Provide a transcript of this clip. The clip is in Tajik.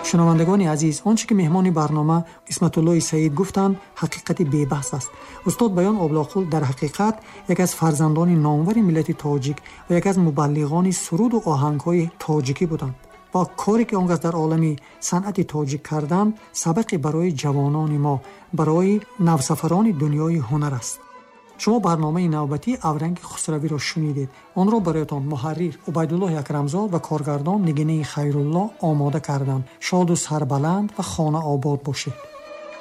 шунавандагони азиз, онче ки меҳмони барнома исматуллои саид гуфтанд ҳақиқати бебаҳс аст. устод Баён Облоқул дар ҳақиқат яке аз фарзандони номвари миллати тоҷик ва яке аз мубаллиғони суруду оҳангҳои тоҷикӣ буданд. با کاری که اونگاه در عالمی صنعت تاجیک کردن سبقی برای جوانان ما، برای نوسفران دنیای هنر است. شما برنامه نوبتی اورنگ خسروی را شنیدید. آن را برایتان محرر عبیدالله اکرمزاد و کارگردان نگینه خیرالله آماده کردند. شاد و سربلند و خانه آباد باشید.